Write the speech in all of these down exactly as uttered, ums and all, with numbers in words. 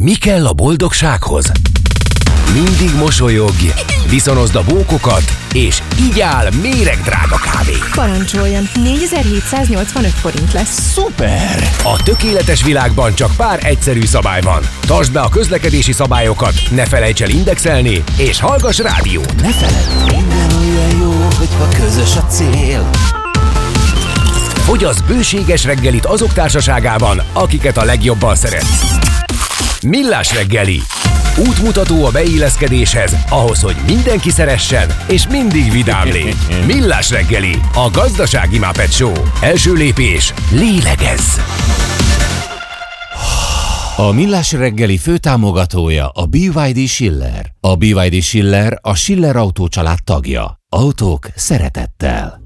Mi kell a boldogsághoz? Mindig mosolyogj, viszonozd a bókokat, és igyál méregdrága kávét. Parancsoljon, négyezer-hétszáznyolcvanöt forint lesz. Szuper! A tökéletes világban csak pár egyszerű szabály van. Tartsd be a közlekedési szabályokat, ne felejts el indexelni, és hallgass rádiót. Ne feledd, minden olyan jó, hogyha közös a cél. Fogyasz bőséges reggelit azok társaságában, akiket a legjobban szeretsz. Millás reggeli. Útmutató a beilleszkedéshez, ahhoz, hogy mindenki szeressen, és mindig vidám légy. Millás reggeli, a gazdasági Muppet Show. Első lépés, lélegezz! A Millás reggeli főtámogatója a bé vé dé Schiller. A bé vé dé Schiller a Schiller Autó család tagja. Autók szeretettel.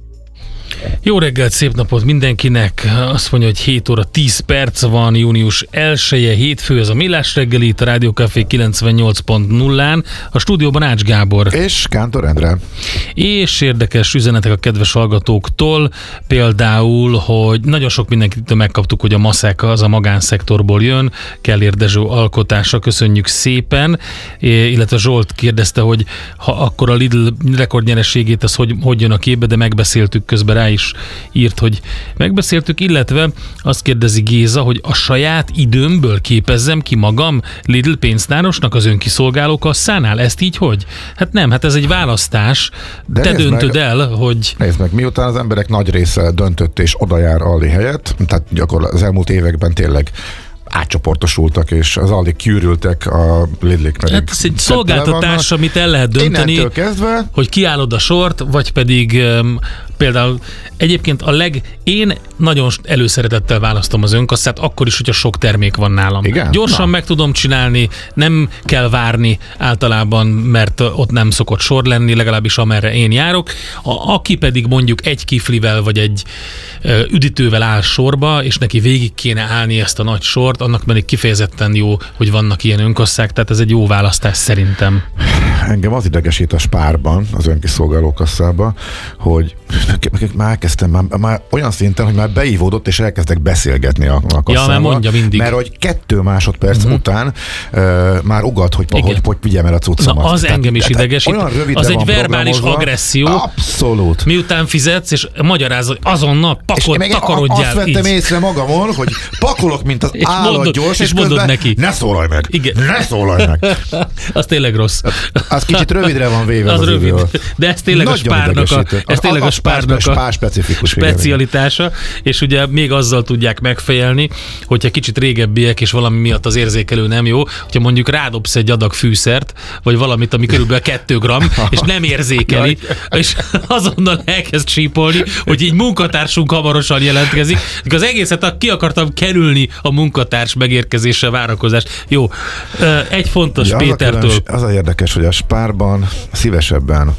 Jó reggelt, szép napot mindenkinek! Azt mondja, hogy hét óra tíz perc van, június elseje, hétfő, ez a Millás reggeli, itt a Rádió Café kilencvennyolc pont nullán, a stúdióban Ács Gábor. És Kántor Endre. És érdekes üzenetek a kedves hallgatóktól, például, hogy nagyon sok mindenkitől megkaptuk, hogy a maszek az a magánszektorból jön, Kellér Dezső alkotása, köszönjük szépen, illetve Zsolt kérdezte, hogy ha akkor a Lidl rekordnyereségét, az hogy, hogy jön a képbe, de megbeszéltük közben, rá is írt, hogy megbeszéltük, illetve azt kérdezi Géza, hogy a saját időmből képezzem ki magam Lidl pénztárosnak az önkiszolgáló kasszánál? Ezt így hogy? Hát nem, hát ez egy választás. De te döntöd meg, el, hogy... Nézd meg, miután az emberek nagy része döntött és oda jár Aldi helyett, tehát gyakorlatilag az elmúlt években tényleg átcsoportosultak, és az Aldi kiürültek, a Lidlik pedig. Hát ez egy szolgáltatás, amit el lehet dönteni, kezdve, hogy kiállod a sort, vagy pedig um, például egyébként a leg... Én nagyon előszeretettel választom az önkasszát, akkor is, hogyha sok termék van nálam. Igen? Gyorsan Na. meg tudom csinálni, nem kell várni általában, mert ott nem szokott sor lenni, legalábbis amerre én járok. A, aki pedig mondjuk egy kiflivel, vagy egy uh, üdítővel áll sorba, és neki végig kéne állni ezt a nagy sort, annak pedig kifejezetten jó, hogy vannak ilyen önkasszák, tehát ez egy jó választás szerintem. Engem az idegesít a Spárban, az önkiszolgáló kasszában, hogy már elkezdtem, már, már olyan szinten, hogy már beívódott, és elkezdek beszélgetni a, a kasszával. Ja, mert mondja mindig. Mert hogy kettő másodperc uh-huh. után uh, már ugat, hogy, hogy, hogy vigyem el a cuccomat. Na, az tehát, engem is idegesít. Az egy verbális agresszió. Abszolút. Miután fizetsz, és magyaráz, hogy azonnal pakol, takarodjál. Azt vettem így észre magamon, hogy pakolok, mint az állat gyors, és, és mondod neki. Ne szólalj meg! Igen. Ne szólalj meg! Az tényleg rossz. Az kicsit rövidre van véve az, az rövid. Idővel. De ez tényleg Nagyon a spárnak a, ez tényleg a, a, a spárnak spár, a specifikus specialitása, és ugye még azzal tudják megfejelni, hogyha kicsit régebbiek, és valami miatt az érzékelő nem jó, hogyha mondjuk rádobsz egy adag fűszert, vagy valamit, ami körülbelül kettő gramm, és nem érzékeli, és azonnal elkezd sípolni, hogy így munkatársunk hamarosan jelentkezik. Az egészet ki akartam kerülni a munkatárs megérkezése, várakozást. Jó, egy fontos ja, Pétertől. Az a, az a érdekes, hogy a Spárban szívesebben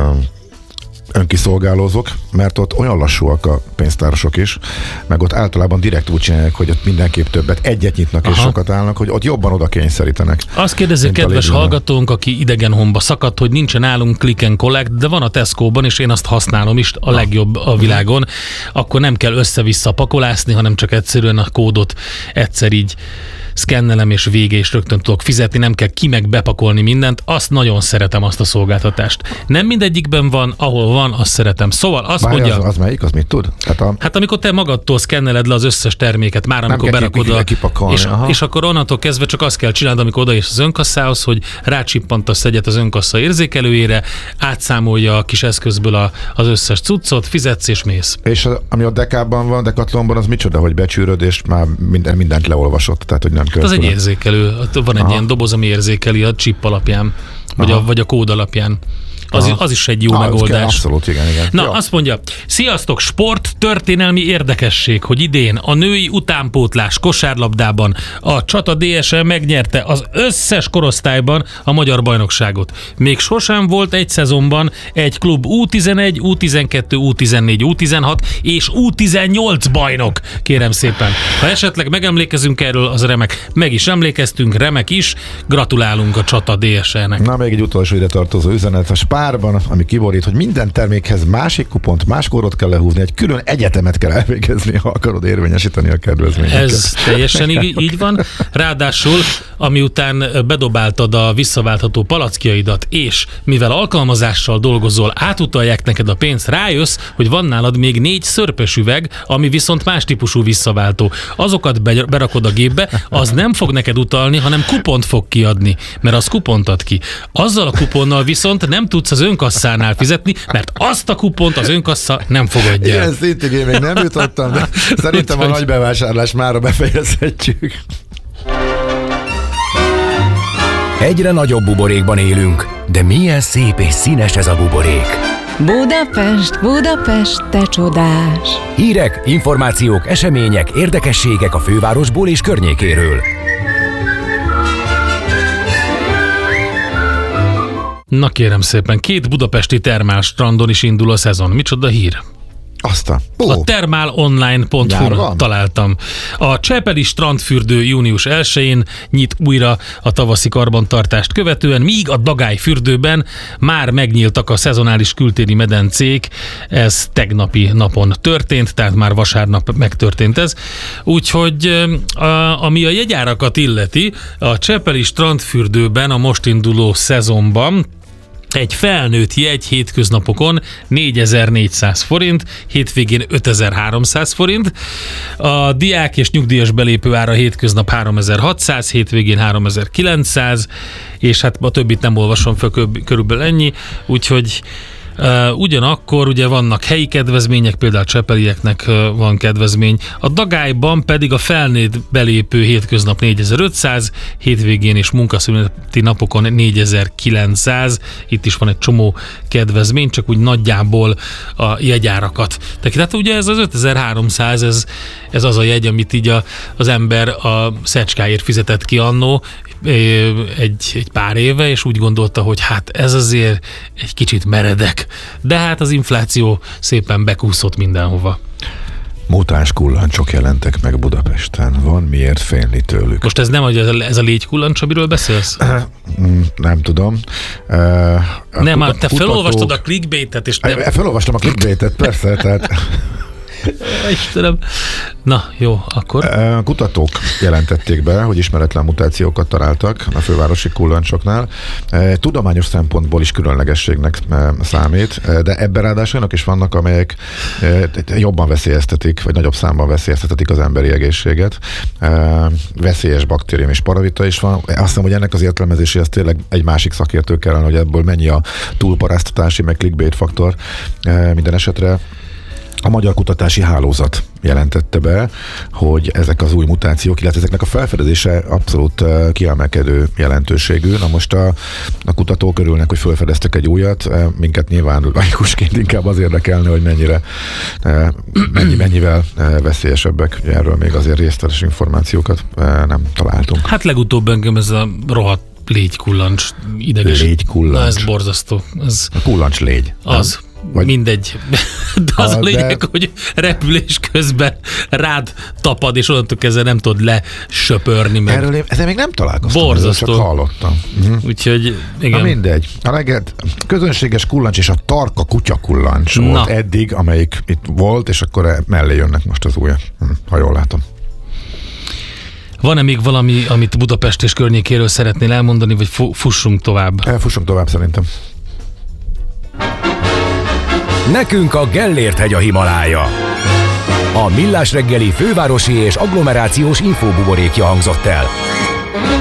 önkiszolgálózok, mert ott olyan lassúak a pénztárosok is, meg ott általában direkt úgy csinálják, hogy ott mindenképp többet, egyet nyitnak Aha. és sokat állnak, hogy ott jobban oda kényszerítenek. Azt kérdezi kedves hallgatónk, aki Idegenhomba szakadt, hogy nincsen nálunk click and collect, de van a Tesco-ban, és én azt használom is, a legjobb a világon. Akkor nem kell össze-vissza pakolászni, hanem csak egyszerűen a kódot egyszer így szkennelem, és vége, és rögtön tudok fizetni, nem kell ki meg bepakolni mindent. Azt nagyon szeretem, azt a szolgáltatást. Nem mindegyikben van, ahol van, azt szeretem. Szóval azt Bár mondja... Az, az melyik, az mit tud? Hát, a... hát amikor te magadtól szkenneled le az összes terméket, már amikor berakod a... És, és akkor onnantól kezdve csak azt kell csinálni, amikor odaérsz az önkasszához, hogy rácsippantasz egyet az önkassa érzékelőjére, átszámolja a kis eszközből a, az összes cuccot, fizetsz és mész. És az, ami a Dekában van, Decathlonban, az micsoda, hogy becsűröd, és már minden, mindent leolvasott, tehát hogy nem kell. Az egy érzékelő, van egy Aha. ilyen doboz, ami érzékeli a chip alapján, vagy a, vagy a kód alapján. Az, az is egy jó Na, megoldás. Abszolút, igen, igen. Na, jó. Azt mondja, sziasztok, sport, történelmi érdekesség, hogy idén a női utánpótlás kosárlabdában a Csata dé es el megnyerte az összes korosztályban a magyar bajnokságot. Még sosem volt egy szezonban egy klub U tizenegy, U tizenkettő, U tizennégy, U tizenhat és U tizennyolc bajnok, kérem szépen. Ha esetleg megemlékezünk erről, az remek. Meg is emlékeztünk, remek is. Gratulálunk a Csata dé es elnek. Na, még egy utolsó ide tartozó üzenet. A párban, ami kiborít, hogy minden termékhez másik kupont, más kódot kell lehúzni, egy külön egyetemet kell elvégezni, ha akarod érvényesíteni a kedvezményeket. Ez teljesen így, így van. Ráadásul, amiután bedobáltad a visszaváltható palackjaidat, és mivel alkalmazással dolgozol, átutalják neked a pénzt, rájössz, hogy van nálad még négy szörpös üveg, ami viszont más típusú visszaváltó. Azokat be, berakod a gépbe, az nem fog neked utalni, hanem kupont fog kiadni, mert az kupont ad ki. Azzal a kuponnal viszont nem tudsz az önkasszánál fizetni, mert azt a kupont az önkassa nem fogadja. Ilyen szintig én még nem jutottam, de szerintem a nagy bevásárlás mára befejezhetjük. Egyre nagyobb buborékban élünk, de milyen szép és színes ez a buborék. Budapest, Budapest, te csodás! Hírek, információk, események, érdekességek a fővárosból és környékéről. Na kérem szépen, két budapesti termálstrandon is indul a szezon. Micsoda hír? Aztán. Ó, A termálonline pont hu-n találtam. A Csepeli strandfürdő június elsején nyit újra a tavaszi karbantartást követően, míg a Dagály fürdőben már megnyíltak a szezonális kültéri medencék. Ez tegnapi napon történt, tehát már vasárnap megtörtént ez. Úgyhogy a, ami a jegyárakat illeti, a Csepeli strandfürdőben a most induló szezonban egy felnőtt jegy hétköznapokon négyezer-négyszáz forint, hétvégén ötezer-háromszáz forint, a diák és nyugdíjas belépő ára hétköznap háromezer-hatszáz, hétvégén háromezer-kilencszáz, és hát a többit nem olvasom fel, körülbelül ennyi, úgyhogy Uh, ugyanakkor ugye vannak helyi kedvezmények, például a csepelieknek uh, van kedvezmény, a Dagályban pedig a felnőtt belépő hétköznap négyezer-ötszáz, hétvégén és munkaszüneti napokon négyezer-kilencszáz, itt is van egy csomó kedvezmény, csak úgy nagyjából a jegyárakat. Tehát ugye ez az ötezer-háromszáz, ez, ez az a jegy, amit így a, az ember a szecskáért fizetett ki annó, egy, egy pár éve, és úgy gondolta, hogy hát ez azért egy kicsit meredek. De hát az infláció szépen bekúszott mindenhova. Mutáns kullancsok jelentek meg Budapesten. Van miért félni tőlük. Most ez nem ez a légykullancs, amiről beszélsz? Nem tudom. A nem, már te kutatók... felolvastad a clickbaitet, és nem... Felolvastam a clickbaitet, persze, tehát... Istenem. Na, jó, akkor. Kutatók jelentették be, hogy ismeretlen mutációkat találtak a fővárosi kullancsoknál. Tudományos szempontból is különlegességnek számít, de ebben ráadásul olyanok is vannak, amelyek jobban veszélyeztetik, vagy nagyobb számban veszélyeztetik az emberi egészséget. Veszélyes baktérium és parazita is van. Azt hiszem, hogy ennek az értelmezéséhez tényleg egy másik szakértő kellene, hogy ebből mennyi a túlparáztatási, meg clickbait faktor minden esetre. A Magyar Kutatási Hálózat jelentette be, hogy ezek az új mutációk, illetve ezeknek a felfedezése abszolút kiemelkedő jelentőségű. Na most a, a kutatók örülnek, hogy felfedeztek egy újat, minket nyilván laikusként inkább az érdekelne, hogy mennyire, mennyi, mennyivel veszélyesebbek. Erről még azért részletes információkat nem találtunk. Hát legutóbb engem ez a rohadt légykullancs ideges. Légykullancs. Na ez borzasztó. Ez a kullancs légy. Az. Vagy mindegy. De az a, a lényeg, de... hogy repülés közben rád tapad, és onnantól kezdve nem tudod lesöpörni. Meg. Erről én, ezzel még nem találkoztam. Borzasztó. Csak hallottam. Uh-huh. Úgyhogy, igen. Na mindegy. A leget, közönséges kullancs és a tarka kutya kullancs Na. volt eddig, amelyik itt volt, és akkor mellé jönnek most az újak, ha jól látom. Van-e még valami, amit Budapest és környékéről szeretnél elmondani, vagy fussunk tovább? Fussunk tovább szerintem. Nekünk a Gellért-hegy a Himalája. A Millás reggeli fővárosi és agglomerációs infóbuborékja hangzott el.